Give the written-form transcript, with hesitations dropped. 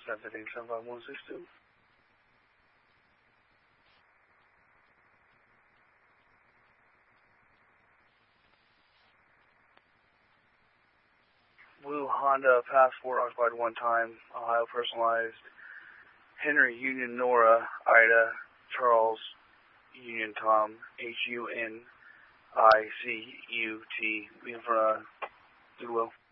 758-75162. Blue Honda Passport occupied one time. Ohio personalized. Henry Union Nora Ida Charles Union Tom HUNICUT. Being for Goodwill.